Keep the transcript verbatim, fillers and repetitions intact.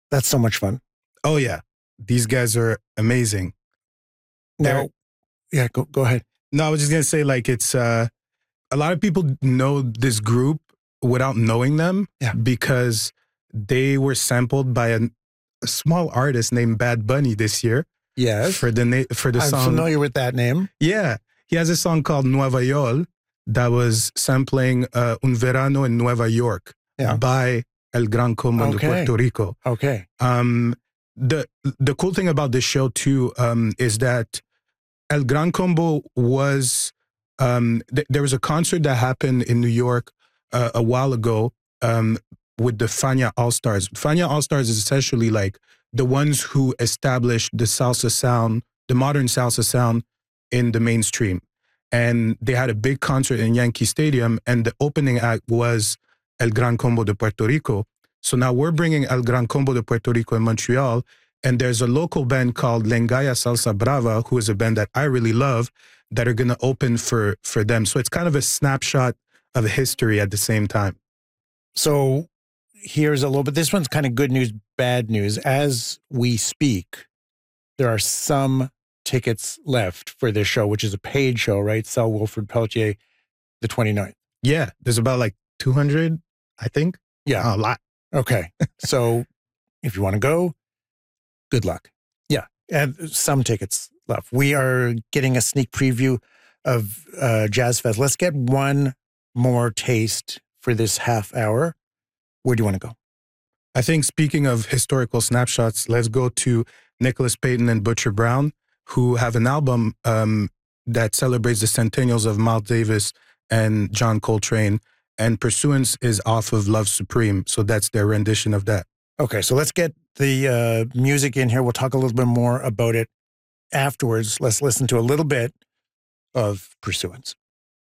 That's so much fun. Oh, yeah. These guys are amazing. Now, They're, yeah, go, go ahead. No, I was just going to say, like, it's uh, a lot of people know this group without knowing them yeah. because they were sampled by a, a small artist named Bad Bunny this year. Yes. For the, na- for the I'm song. I'm familiar with that name. Yeah. He has a song called Nueva York that was sampling uh, Un Verano in Nueva York yeah. by El Gran Combo okay. de Puerto Rico. Okay. Um, the the cool thing about this show too um, is that El Gran Combo was um, th- there was a concert that happened in New York uh, a while ago um, with the Fania All Stars. Fania All Stars is essentially like the ones who established the salsa sound, the modern salsa sound in the mainstream. And they had a big concert in Yankee Stadium, and the opening act was El Gran Combo de Puerto Rico. So now we're bringing El Gran Combo de Puerto Rico in Montreal, and there's a local band called Lengaya Salsa Brava, who is a band that I really love, that are going to open for, for them. So it's kind of a snapshot of history at the same time. So here's a little bit. This one's kind of good news, bad news. As we speak, there are some tickets left for this show, which is a paid show, right? Sell Wilfrid Pelletier, the twenty-ninth. Yeah, there's about like two hundred, I think. Yeah. A lot. Okay. So if you want to go, good luck. Yeah. And some tickets left. We are getting a sneak preview of uh, Jazz Fest. Let's get one more taste for this half hour. Where do you want to go? I think speaking of historical snapshots, let's go to Nicholas Payton and Butcher Brown, who have an album um, that celebrates the centennials of Miles Davis and John Coltrane. And Pursuance is off of Love Supreme. So that's their rendition of that. Okay, so let's get the uh, music in here. We'll talk a little bit more about it afterwards. Let's listen to a little bit of Pursuance.